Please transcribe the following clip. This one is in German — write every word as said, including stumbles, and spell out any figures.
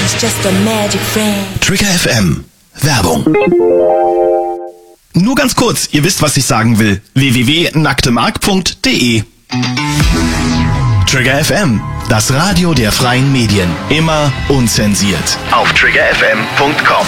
It's just a magic friend. Trigger F M. Werbung. Nur ganz kurz, ihr wisst, was ich sagen will. w w w punkt nacktemark punkt de Trigger F M, das Radio der freien Medien. Immer unzensiert. Auf trigger f m punkt com.